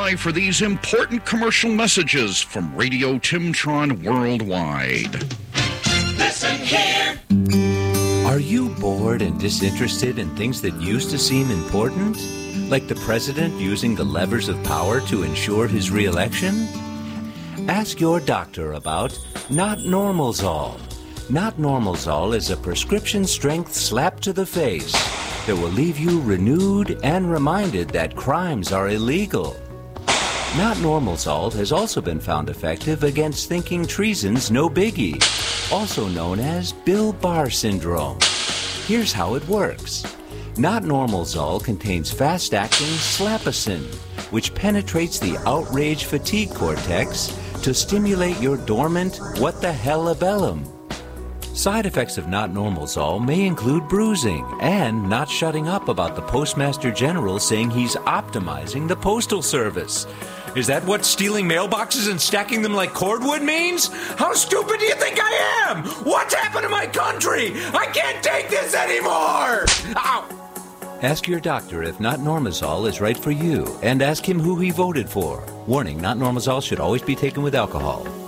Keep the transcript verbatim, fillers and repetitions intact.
by for these important commercial messages from Radio Timtron Worldwide. Listen here. Are you bored and disinterested in things that used to seem important? Like the president using the levers of power to ensure his re-election? Ask your doctor about Not Normalzol. Not Normalzol is a prescription-strength slap to the face that will leave you renewed and reminded that crimes are illegal. Not Normalzol has also been found effective against thinking treason's no biggie, also known as Bill Barr syndrome. Here's how it works. Not Normalzol contains fast-acting slapacin, which penetrates the outrage fatigue cortex to stimulate your dormant what-the-hell-a-bellum. Side effects of Not Normalzol may include bruising and not shutting up about the Postmaster General saying he's optimizing the Postal Service. Is that what stealing mailboxes and stacking them like cordwood means? How stupid do you think I am? What's happened to my country? I can't take this anymore! Ow! Ask your doctor if Not Normazole is right for you, and ask him who he voted for. Warning, Not Normazole should always be taken with alcohol.